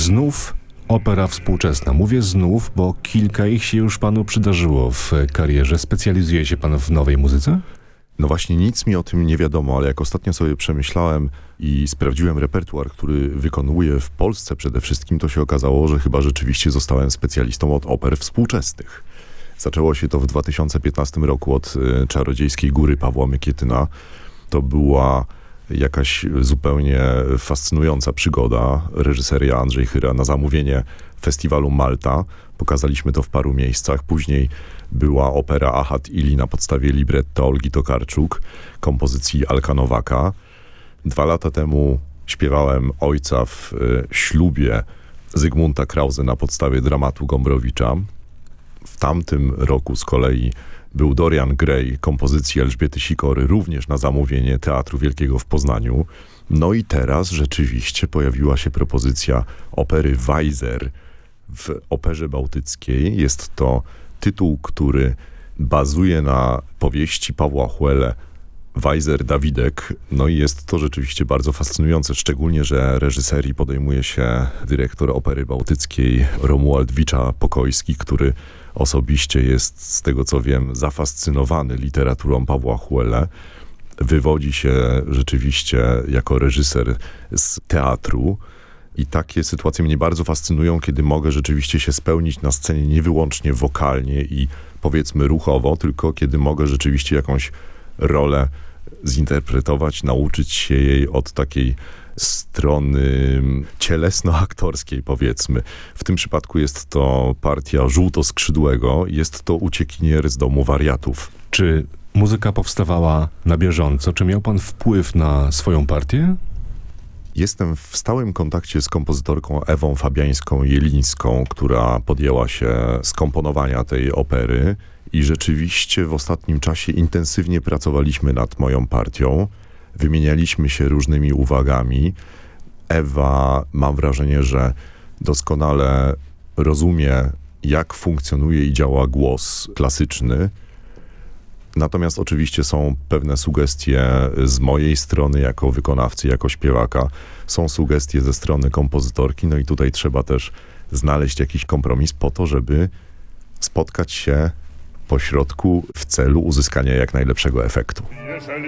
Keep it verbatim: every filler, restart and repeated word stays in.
znów opera współczesna. Mówię znów, bo kilka ich się już panu przydarzyło w karierze. Specjalizuje się pan w nowej muzyce? No właśnie nic mi o tym nie wiadomo, ale jak ostatnio sobie przemyślałem i sprawdziłem repertuar, który wykonuję w Polsce przede wszystkim, to się okazało, że chyba rzeczywiście zostałem specjalistą od oper współczesnych. Zaczęło się to w dwa tysiące piętnastym roku od y, Czarodziejskiej Góry Pawła Mykietyna. To była jakaś zupełnie fascynująca przygoda. Reżyseria Andrzej Chyra na zamówienie festiwalu Malta. Pokazaliśmy to w paru miejscach. Później była opera Achat Ili na podstawie libretto Olgi Tokarczuk, kompozycji Alka Nowaka. Dwa lata temu śpiewałem ojca w y, ślubie Zygmunta Krause na podstawie dramatu Gombrowicza. W tamtym roku z kolei był Dorian Gray, kompozycji Elżbiety Sikory, również na zamówienie Teatru Wielkiego w Poznaniu. No i teraz rzeczywiście pojawiła się propozycja opery Weiser w Operze Bałtyckiej. Jest to tytuł, który bazuje na powieści Pawła Huelle Weiser Dawidek. No i jest to rzeczywiście bardzo fascynujące, szczególnie, że reżyserii podejmuje się dyrektor Opery Bałtyckiej Romuald Wicza-Pokojski, który osobiście jest, z tego co wiem, zafascynowany literaturą Pawła Huelle. Wywodzi się rzeczywiście jako reżyser z teatru i takie sytuacje mnie bardzo fascynują, kiedy mogę rzeczywiście się spełnić na scenie nie wyłącznie wokalnie i powiedzmy ruchowo, tylko kiedy mogę rzeczywiście jakąś rolę zinterpretować, nauczyć się jej od takiej strony cielesno-aktorskiej, powiedzmy. W tym przypadku jest to partia Żółtoskrzydłego, jest to uciekinier z domu wariatów. Czy muzyka powstawała na bieżąco? Czy miał pan wpływ na swoją partię? Jestem w stałym kontakcie z kompozytorką Ewą Fabiańską-Jelińską, która podjęła się skomponowania tej opery i rzeczywiście w ostatnim czasie intensywnie pracowaliśmy nad moją partią. Wymienialiśmy się różnymi uwagami. Ewa, mam wrażenie, że doskonale rozumie, jak funkcjonuje i działa głos klasyczny. Natomiast oczywiście są pewne sugestie z mojej strony jako wykonawcy, jako śpiewaka. Są sugestie ze strony kompozytorki. No i tutaj trzeba też znaleźć jakiś kompromis po to, żeby spotkać się po środku w celu uzyskania jak najlepszego efektu.